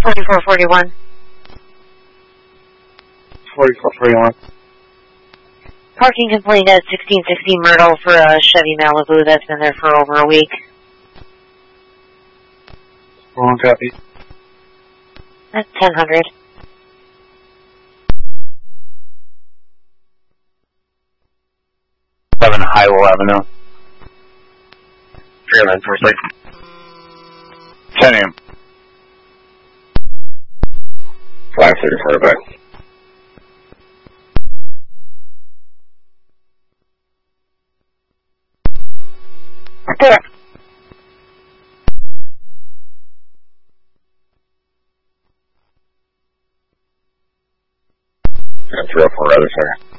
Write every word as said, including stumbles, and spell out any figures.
forty-four forty-one. forty-four forty-one. Parking complaint at sixteen sixty Myrtle for a Chevy Malibu that's been there for over a week. Wrong copy. That's ten hundred. seven Highwell Avenue. Fairland, first lake. ten a m five thirty-four back. There. three oh four, rather, sorry.